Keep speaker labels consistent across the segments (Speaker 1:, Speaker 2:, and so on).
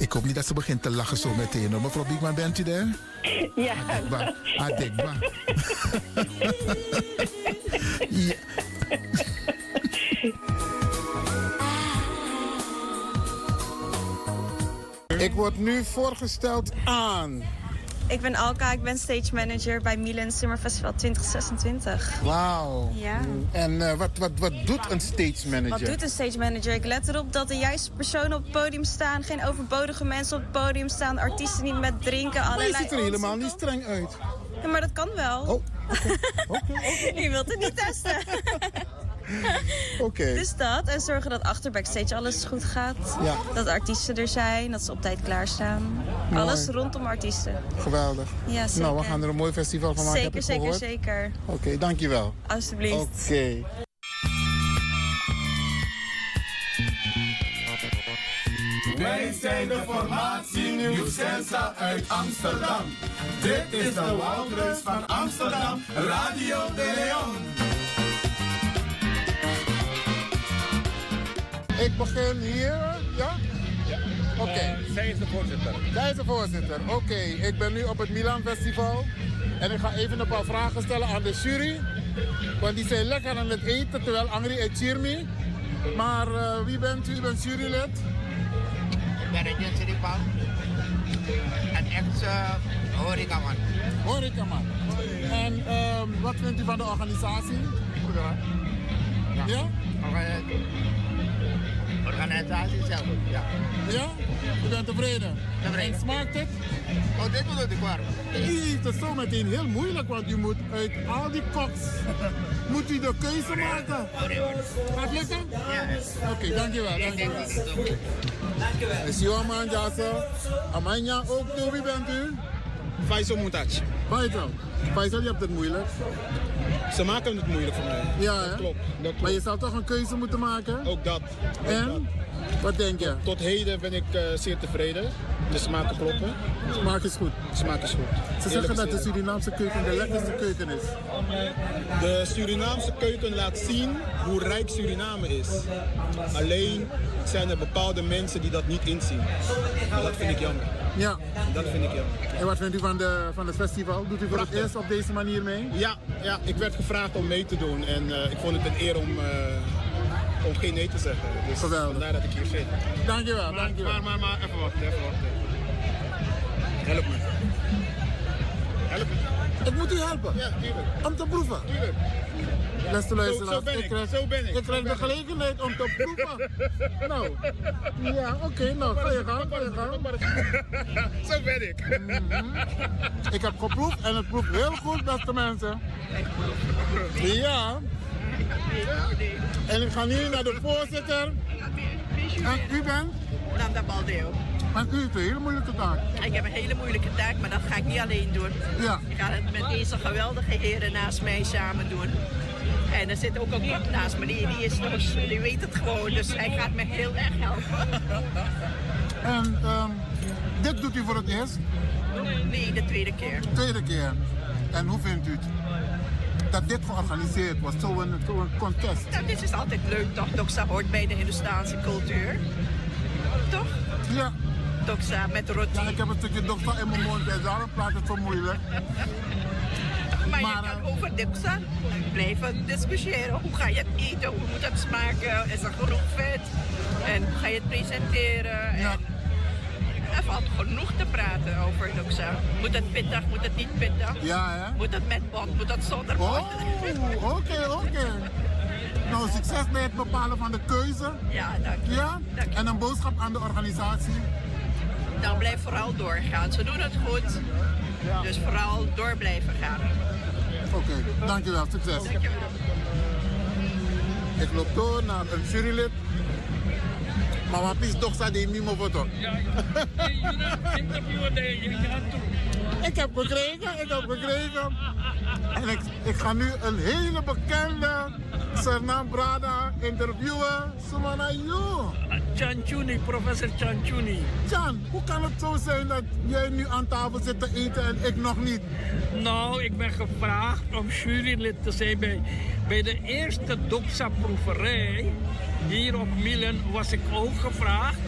Speaker 1: Ik hoop niet dat ze begint te lachen zo meteen. Hoor. Mevrouw Biekman, bent u daar?
Speaker 2: Ja.
Speaker 1: Adekba. Ja. Ik word nu voorgesteld aan...
Speaker 3: Ik ben Alka, ik ben stage manager bij Milan Summer Festival 2026.
Speaker 1: Wauw.
Speaker 3: Ja.
Speaker 1: En wat doet een stage manager?
Speaker 3: Wat doet een stage manager? Ik let erop dat de juiste personen op het podium staan. Geen overbodige mensen op het podium staan. Artiesten niet met drinken.
Speaker 1: Maar je ziet er helemaal niet streng uit.
Speaker 3: Ja, maar dat kan wel.
Speaker 1: Oh, oké.
Speaker 3: Je wilt het niet testen.
Speaker 1: Oké.
Speaker 3: Dus dat. En zorgen dat achter backstage alles goed gaat.
Speaker 1: Ja.
Speaker 3: Dat de artiesten er zijn. Dat ze op tijd klaarstaan.
Speaker 1: Mooi.
Speaker 3: Alles rondom artiesten.
Speaker 1: Geweldig.
Speaker 3: Ja, zeker.
Speaker 1: Nou, we gaan er een mooi festival van maken, heb ik gehoord.
Speaker 3: Zeker.
Speaker 1: Oké, dankjewel.
Speaker 3: Alsjeblieft.
Speaker 1: Oké.
Speaker 4: Wij zijn de formatie Nieuw Sensa uit Amsterdam. Dit is de Woudreus van Amsterdam, Radio de Leon.
Speaker 1: Ik begin hier, ja? Oké.
Speaker 5: Zij is de voorzitter.
Speaker 1: Zij is de voorzitter. Oké, ik ben nu op het Milan Festival. En ik ga even een paar vragen stellen aan de jury. Want die zijn lekker aan het eten, terwijl Angri eet chirmi. Maar wie bent u? U bent jurylid?
Speaker 6: Ik ben Regen Siripan. Een ex-horecaman.
Speaker 1: Horecaman. En wat vindt u van de organisatie?
Speaker 6: Goed hoor.
Speaker 1: Ja?
Speaker 6: Organisatie zelf, ja.
Speaker 1: Ja? U bent tevreden?
Speaker 6: Tevreden.
Speaker 1: En smaakt het?
Speaker 6: Oh, dit bedoel ik warm.
Speaker 1: U heeft het zo meteen heel moeilijk, want u moet uit al die koks moet u de keuze maken. Gaat lukken?
Speaker 6: Ja.
Speaker 1: Oké, dankjewel. Is jouw man, Jassa? Amanja ook toe, wie bent u?
Speaker 5: Faisal Moutaj.
Speaker 1: Faisal. Faisal, je hebt het moeilijk.
Speaker 5: Ze maken het moeilijk voor mij.
Speaker 1: Ja, hè?
Speaker 5: Dat klopt.
Speaker 1: Maar je zou toch een keuze moeten maken?
Speaker 5: Ook dat.
Speaker 1: En? Wat denk je?
Speaker 5: Tot heden ben ik zeer tevreden. De smaken kloppen.
Speaker 1: Smaak is goed.
Speaker 5: Smaak is goed.
Speaker 1: Ze zeggen dat de Surinaamse keuken de lekkerste keuken is.
Speaker 5: De Surinaamse keuken laat zien hoe rijk Suriname is. Alleen zijn er bepaalde mensen die dat niet inzien. En dat vind ik jammer.
Speaker 1: Ja.
Speaker 5: Dat vind ik jammer.
Speaker 1: En wat vindt u van het festival? Doet u voor het eerst op deze manier mee?
Speaker 5: Ja, ik werd gevraagd om mee te doen. En ik vond het een eer om geen nee te zeggen. Dus
Speaker 1: geweldig.
Speaker 5: Vandaar dat ik hier zit.
Speaker 1: Dankjewel, dankjewel.
Speaker 5: Maar even wachten. Help me. Help me.
Speaker 1: Ik moet u helpen.
Speaker 5: Ja, tuurlijk.
Speaker 1: Om te proeven.
Speaker 5: Tuurlijk.
Speaker 1: Beste luisteraars,
Speaker 5: Zo ben ik.
Speaker 1: Ik krijg de gelegenheid om te proeven. Nou, ja, oké, nou, ga je gang.
Speaker 5: Zo ben ik.
Speaker 1: Ik heb geproefd en het proeft heel goed, beste mensen. Ja. En ik ga nu naar de voorzitter. En u bent?
Speaker 7: Nanda Baldeo.
Speaker 1: En u heeft een hele moeilijke taak.
Speaker 7: Ik heb een hele moeilijke taak, maar dat ga ik niet alleen doen.
Speaker 1: Ja.
Speaker 7: Ik ga het met deze geweldige heren naast mij samen doen. En er zit ook een kok naast me, die weet het gewoon, dus hij gaat me heel erg helpen.
Speaker 1: En dit doet u voor het eerst?
Speaker 7: Nee, de tweede keer.
Speaker 1: Tweede keer. En hoe vindt u het? Dat dit georganiseerd was, zo'n contest.
Speaker 7: Nou, dit is altijd leuk toch? Doksa hoort bij de Hindoestaanse cultuur. Toch?
Speaker 1: Ja.
Speaker 7: Doksa met roti.
Speaker 1: Ja, ik heb een stukje doksa in mijn mond en daarom praat het zo moeilijk.
Speaker 7: Maar je kan over doksa blijven discussiëren. Hoe ga je het eten? Hoe moet het smaken? Is er genoeg vet? En hoe ga je het presenteren?
Speaker 1: Ja.
Speaker 7: Er valt genoeg te praten over doksa. Moet het pittig? Moet het niet pittig?
Speaker 1: Ja, hè?
Speaker 7: Moet het met bot? Moet het zonder bot?
Speaker 1: Oh, oké. Nou, succes bij het bepalen van de keuze.
Speaker 7: Ja, dank je.
Speaker 1: Ja?
Speaker 7: Dank je.
Speaker 1: En een boodschap aan de organisatie.
Speaker 7: Dan blijf vooral doorgaan. Ze doen het goed.
Speaker 1: Ja.
Speaker 7: Dus vooral door blijven gaan.
Speaker 1: Oké, dankjewel. Succes.
Speaker 7: Dankjewel.
Speaker 1: Ik loop door naar een jurylid. Maar wat is doksa die niet meer foto? Ik heb gekregen. En ik ga nu een hele bekende Sernam Brada interviewen. Sumanayo.
Speaker 8: Chanchuni, professor Chanchuni.
Speaker 1: Chan, hoe kan het zo zijn dat jij nu aan tafel zit te eten en ik nog niet?
Speaker 8: Nou, ik ben gevraagd om jurylid te zijn bij de eerste doksa-proeverij. Hier op Milan was ik ook gevraagd.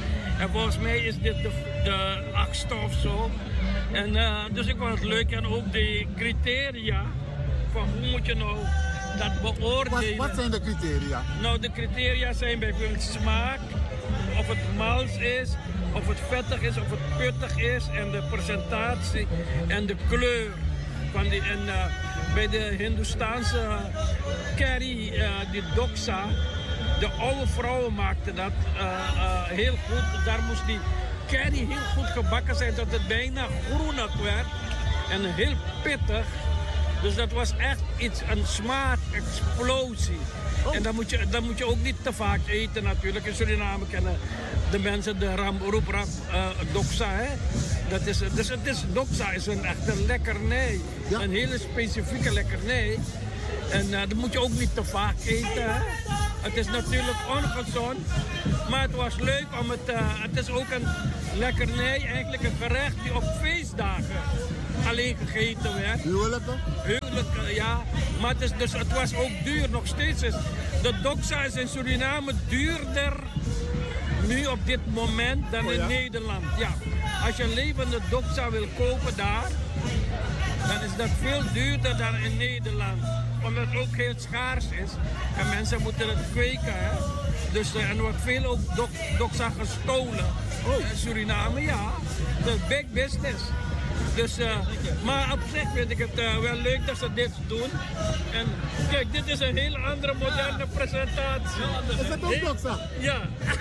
Speaker 8: En volgens mij is dit de 8e of zo. En dus ik vond het leuk. En ook de criteria van hoe moet je nou dat beoordelen.
Speaker 1: Wat zijn de criteria?
Speaker 8: Nou, de criteria zijn bijvoorbeeld smaak, of het mals is, of het vettig is, of het pittig is, en de presentatie en de kleur. Van die, en bij de Hindoestaanse curry, die doxa, de oude vrouwen maakten dat heel goed. Daar moest die curry heel goed gebakken zijn, dat het bijna groenig werd en heel pittig. Dus dat was echt een smaakexplosie. Oh. En dan moet je ook niet te vaak eten natuurlijk. In Suriname kennen de mensen de roeprap doxa. Hè? Dus doxa is een echte lekkernij. Ja. Een hele specifieke lekkernij. En dat moet je ook niet te vaak eten. Hè? Het is natuurlijk ongezond. Maar het was leuk om het is ook een lekkernij, eigenlijk een gerecht die op feestdagen alleen gegeten werd.
Speaker 1: Huwelijken?
Speaker 8: Huwelijken, ja. Maar het was ook duur. Nog steeds is de doxa is in Suriname duurder nu op dit moment dan in Nederland. Ja. Als je een levende doxa wil kopen daar, dan is dat veel duurder dan in Nederland. Omdat het ook heel schaars is. En mensen moeten het kweken. Hè? Dus er wordt veel ook doxa gestolen. In Suriname, ja. Dat is big business. Dus, maar op zich vind ik het wel leuk dat ze dit doen. En kijk, dit is een hele andere moderne presentatie.
Speaker 1: Is dat ook doxa?
Speaker 8: Ja.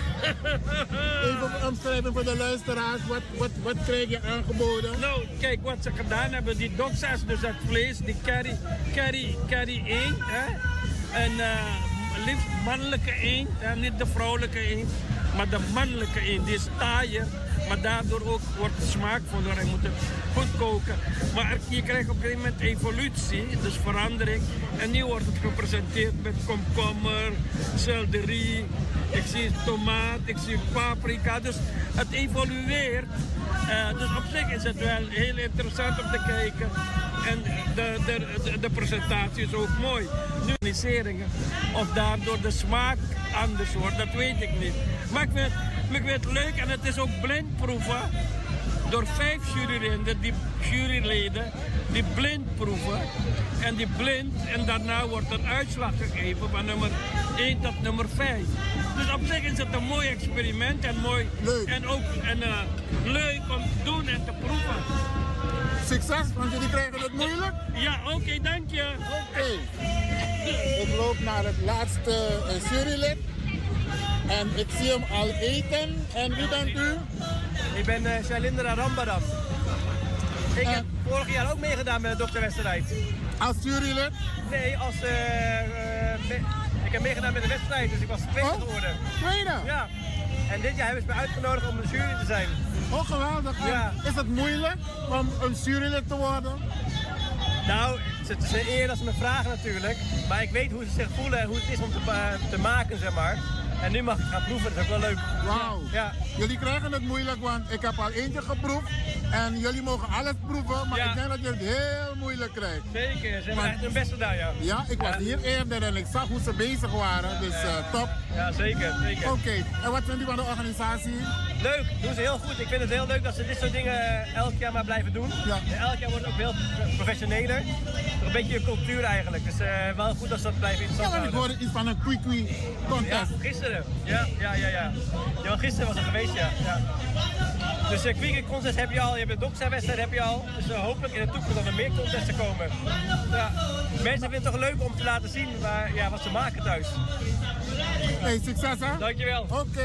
Speaker 1: Even omschrijven voor de luisteraars, wat krijg je aangeboden?
Speaker 8: Nou, kijk wat ze gedaan hebben. Die doxa is dus dat vlees, die curry eend. Hè? En liefst mannelijke eend, niet de vrouwelijke eend. Maar de mannelijke eend, die is taaier. Maar daardoor ook wordt de smaak van hij moet het goed koken. Maar je krijgt op een gegeven moment evolutie, dus verandering. En nu wordt het gepresenteerd met komkommer, selderie, ik zie tomaat, ik zie paprika. Dus het evolueert. Dus op zich is het wel heel interessant om te kijken. En de presentatie is ook mooi. Nu of daardoor de smaak anders wordt, dat weet ik niet. Maar ik vind het leuk en het is ook blindproeven door 5 juryleden die blind proeven. En die blind en daarna wordt een uitslag gegeven van nummer 1 tot nummer 5. Dus op zich is het een mooi experiment en mooi
Speaker 1: leuk.
Speaker 8: En ook leuk om te doen en te proeven.
Speaker 1: Succes, want jullie krijgen het moeilijk.
Speaker 8: Ja, oké, dank je.
Speaker 1: Oké. Ik loop naar het laatste jurylid. En ik zie hem al eten. En wie bent u?
Speaker 2: Ik ben Shailindra Rambadam. Ik heb vorig jaar ook meegedaan met de dokterwedstrijd.
Speaker 1: Als jurylid?
Speaker 2: Nee, ik heb meegedaan met de wedstrijd, dus ik was tweede geworden.
Speaker 1: Tweede?
Speaker 2: Ja. En dit jaar hebben ze me uitgenodigd om de jury te zijn.
Speaker 1: Oh, geweldig. Ja. Is het moeilijk om een jurylid te worden?
Speaker 2: Nou, het is een eer dat ze me vragen natuurlijk. Maar ik weet hoe ze zich voelen en hoe het is om te maken, zeg maar. En nu mag ik gaan proeven, dat is ook wel leuk.
Speaker 1: Wauw.
Speaker 2: Ja.
Speaker 1: Jullie krijgen het moeilijk, want ik heb al eentje geproefd. En jullie mogen alles proeven, maar ik denk dat je het heel moeilijk krijgt.
Speaker 2: Zeker, ze hebben echt hun best gedaan, ja.
Speaker 1: Ja, ik was hier eerder en ik zag hoe ze bezig waren, dus top.
Speaker 2: Ja, zeker.
Speaker 1: Oké, en wat vindt u van de organisatie?
Speaker 2: Leuk, doen ze heel goed. Ik vind het heel leuk dat ze dit soort dingen elk jaar maar blijven doen. Ja. En elk jaar wordt het ook veel professioneler. Een beetje een cultuur eigenlijk, dus wel goed dat ze dat blijven in stand houden.
Speaker 1: Ja, want ik hoorde iets van een kwik-kwik contest.
Speaker 2: Ja, gisteren. Ja, gisteren was er geweest, ja. Dus kwik contest heb je al, je hebt de doxa-wedstrijd heb je al. Dus hopelijk in de toekomst dat er meer contesten komen. Ja. Mensen vinden het toch leuk om te laten zien wat ze maken thuis.
Speaker 1: Hey, succes hè?
Speaker 2: Dankjewel.
Speaker 1: Oké.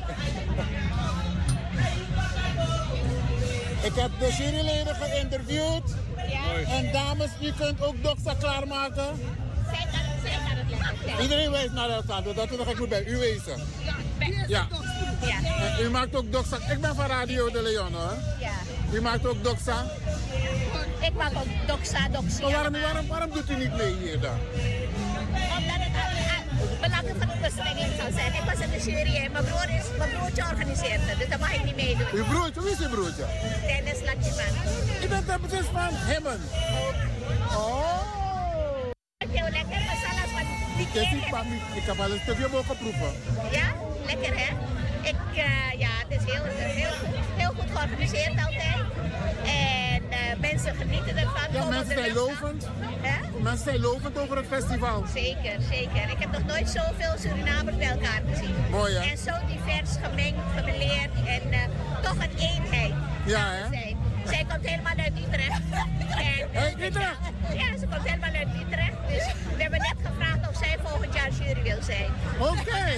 Speaker 1: Ik heb de juryleden geïnterviewd. Ja. En dames, u kunt ook doxa klaarmaken. Iedereen wijst naar elkaar, dat u nog ik moet bij u wezen. Ja. En u maakt ook doxa. Ik ben van Radio de Leon hoor. Ja. U maakt ook doxa?
Speaker 9: Ik maak ook doxa.
Speaker 1: Waarom doet u niet mee hier dan?
Speaker 9: Omdat het belangen van de bestelling zou zijn. Ik was in de jury en mijn broertje organiseert het, dus daar mag ik niet meedoen.
Speaker 1: Uw broertje? Wie is uw broertje?
Speaker 9: Dennis Lakiman.
Speaker 1: U bent er precies van Hemmen? Oh!
Speaker 9: Heel lekker, masala's van die keer.
Speaker 1: Ik heb al een stukje mogen proeven.
Speaker 9: Ja? Lekker hè? Het is heel goed georganiseerd altijd. En mensen genieten ervan.
Speaker 1: Ja, mensen zijn lovend. Mensen zijn lovend over het festival.
Speaker 9: Zeker, zeker. Ik heb nog nooit zoveel Surinamers bij elkaar gezien.
Speaker 1: Mooi, hè?
Speaker 9: En zo divers, gemengd, gemêleerd en toch een eenheid.
Speaker 1: Ja, hè?
Speaker 9: Zij komt helemaal uit Utrecht.
Speaker 1: Utrecht?
Speaker 9: Ja, ze komt helemaal uit Utrecht. Dus we hebben net gevraagd of zij volgend jaar jury wil zijn.
Speaker 1: Oké.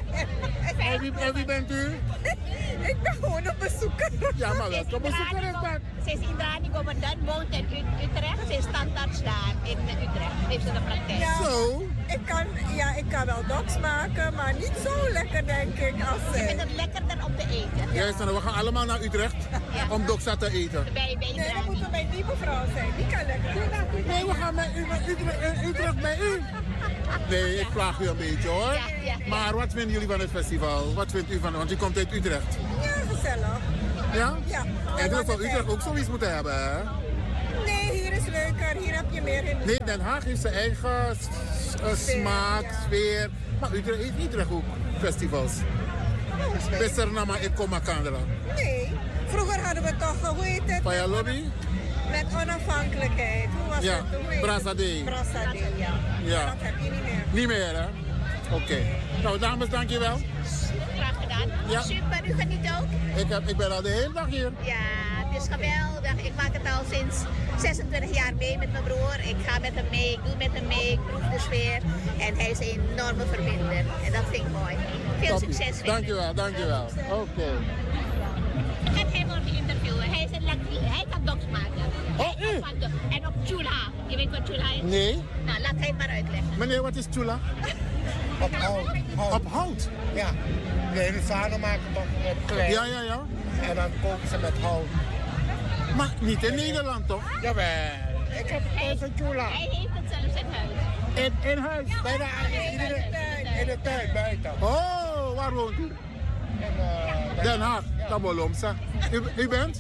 Speaker 1: En wie bent u?
Speaker 7: Ik ben gewoon een bezoeker.
Speaker 1: Ja, maar welke bezoeker is dat?
Speaker 9: Ze is Indrani Gomerdan, woont in Utrecht. Ze is standaard daar in Utrecht. Heeft ze de praktijk.
Speaker 7: Ja,
Speaker 1: zo?
Speaker 7: Ik kan wel doks maken, maar niet zo lekker denk ik als
Speaker 9: Ik vind het lekkerder om te eten.
Speaker 1: Juist, we gaan allemaal naar Utrecht om doksa te eten.
Speaker 9: Nee,
Speaker 7: dan moeten we bij die mevrouw zijn. Die kan lekker.
Speaker 1: Nee, we gaan met Utrecht bij u. Nee, ik plaag u een beetje hoor.
Speaker 9: Ja.
Speaker 1: Maar wat vinden jullie van het festival? Wat vindt u van? Want u komt uit Utrecht.
Speaker 7: Ja, gezellig.
Speaker 1: Ja?
Speaker 7: Ja.
Speaker 1: En dat zou Utrecht ook zoiets moeten hebben, hè?
Speaker 7: Nee, hier is leuker. Hier heb je meer in de
Speaker 1: Nee, Den Haag heeft zijn eigen smaak, sfeer. Maar Utrecht heeft Utrecht ook festivals. Besernama en Komakandra.
Speaker 7: Nee, vroeger hadden we toch, hoe heet het?
Speaker 1: Faya Lobby?
Speaker 7: Met onafhankelijkheid. Hoe was
Speaker 1: Ja,
Speaker 7: het? Hoe heet het?
Speaker 1: Brassade.
Speaker 7: Brassade, ja.
Speaker 1: Ja.
Speaker 7: Dat heb je niet meer.
Speaker 1: Niet meer, hè? Oké. Nou, dames, dankjewel.
Speaker 9: Graag gedaan.
Speaker 1: Ja.
Speaker 9: Super, u geniet ook?
Speaker 1: Ik ben al de hele dag hier.
Speaker 9: Ja, het is geweldig. Ik maak het al sinds 26 jaar mee met mijn broer. Ik ga met hem mee, ik doe met hem mee, ik proef de sfeer. En hij is een enorme verbinder. En dat vind ik mooi. Veel succes.
Speaker 1: Dankjewel. Oké.
Speaker 9: Ik ga hem morgen interviewen. Hij is een lucky. Hij kan docs maken.
Speaker 1: Oh, u?
Speaker 9: En op chula. Je weet wat chula is?
Speaker 1: Nee.
Speaker 9: Nou, laat hij het maar uitleggen.
Speaker 1: Meneer, wat is chula?
Speaker 6: Op hout.
Speaker 1: Op hout?
Speaker 6: Ja. De hele vader maken toch met klei.
Speaker 1: Ja.
Speaker 6: En dan koken ze met hout.
Speaker 1: Maar niet in Nederland, toch?
Speaker 6: Jawel. Ik heb thuis een chula.
Speaker 9: Hij heeft het zelfs in huis.
Speaker 1: In huis?
Speaker 6: Bij de in de tuin, buiten.
Speaker 1: Oh, waar woont u? Den Haag, Tabolomsa. U bent?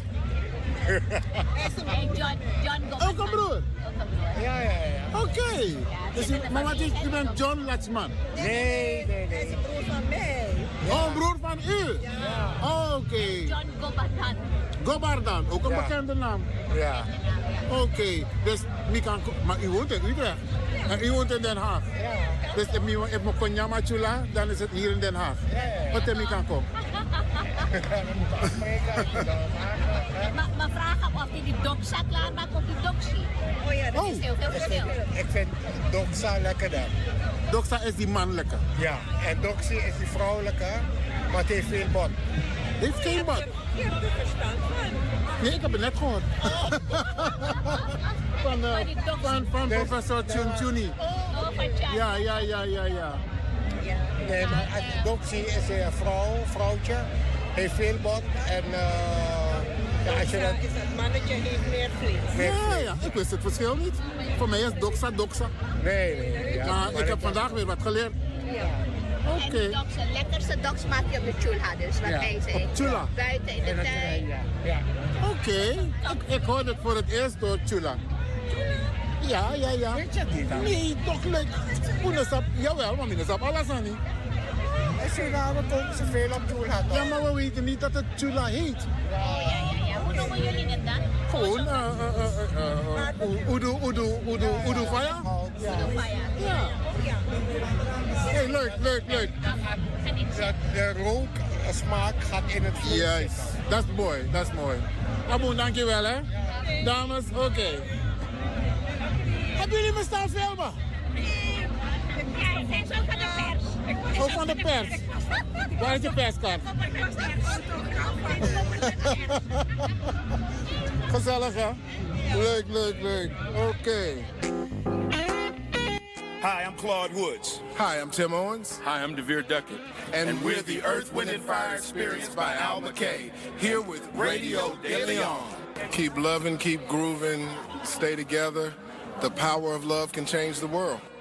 Speaker 9: John
Speaker 1: Ook een broer?
Speaker 6: Ja.
Speaker 1: Oké. Dus maar wat is, u bent John Latsman?
Speaker 6: Nee.
Speaker 7: Hij is een broer van mij.
Speaker 1: Oh, een broer van u? Ja. Oké.
Speaker 9: John Gobardan.
Speaker 1: Gobardan, ook een bekende naam.
Speaker 6: Ja.
Speaker 1: Oké. Dus maar u woont in Utrecht. En u woont in Den Haag.
Speaker 6: Ja.
Speaker 1: Dus if me Konyama Chula, dan is het hier in Den Haag. Wat heb ik kan komen?
Speaker 9: Maar vraag hem of hij die doksa klaarmaakt of die doxie.
Speaker 7: Oh ja, dat
Speaker 1: Oh.
Speaker 7: is
Speaker 9: Heel veel verschil.
Speaker 6: Ik vind doksa lekkerder.
Speaker 1: Doksa is die mannelijke.
Speaker 6: Ja. En doxie is die vrouwelijke, maar het heeft veel bot.
Speaker 1: Heeft geen bad.
Speaker 7: Je hebt er verstand van.
Speaker 1: Nee, ik heb het net gehoord. van professor Chunchuni.
Speaker 9: Oh, van China.
Speaker 1: Ja.
Speaker 6: Nee, maar doxie is een vrouwtje, heeft veel bot en als je dat...
Speaker 7: Is dat mannetje heeft meer vlees.
Speaker 1: Ja, ik wist het verschil niet. Voor mij is doksa.
Speaker 6: Nee. Ja,
Speaker 1: Maar ik heb vandaag weer wat geleerd.
Speaker 9: En de doks, de lekkerste doks maak je op de chula dus, wat hij zei.
Speaker 1: op chula.
Speaker 9: Buiten in de tuin.
Speaker 6: Ja.
Speaker 1: Oké. Ik hoorde het voor het eerst door chula. Ja.
Speaker 6: Weet je het niet dan?
Speaker 1: Nee, toch leuk. Jawel, maar minusap alles aan niet.
Speaker 6: In Suriname koken ze veel op chula toch?
Speaker 1: Ja, maar we weten niet dat het chula heet.
Speaker 9: Oh ja. Hoe noemen jullie het dan?
Speaker 1: Gewoon Udu Faya. Ja. Hey, leuk.
Speaker 6: De rook, smaak gaat in het vlees
Speaker 1: Juist,
Speaker 6: zitten.
Speaker 1: dat is mooi. Aboen, dankjewel hè. Dames, oké. Hebben jullie me staan filmen?
Speaker 9: Ja, ik ben zo van de pers.
Speaker 1: Ook van de pers. Waar is je perskaart? Gezellig hè? Leuk. Oké.
Speaker 10: Hi, I'm Claude Woods.
Speaker 4: Hi, I'm Tim Owens.
Speaker 10: Hi, I'm DeVere Duckett.
Speaker 4: And we're the Earth, Wind, and Fire Experience by Al McKay, here with Radio De Leon. Keep loving, keep grooving, stay together. The power of love can change the world.